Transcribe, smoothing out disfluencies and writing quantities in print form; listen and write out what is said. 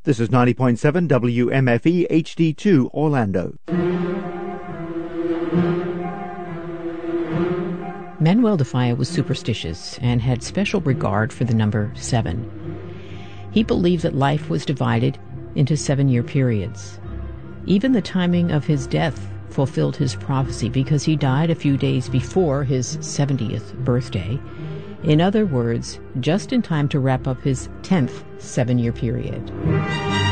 This is 90.7 WMFE HD2 Orlando. Manuel de Falla was superstitious and had special regard for the number 7. He believed that life was divided into 7-year periods. Even the timing of his death fulfilled his prophecy because he died a few days before his 70th birthday. In other words, just in time to wrap up his 10th 7-year period.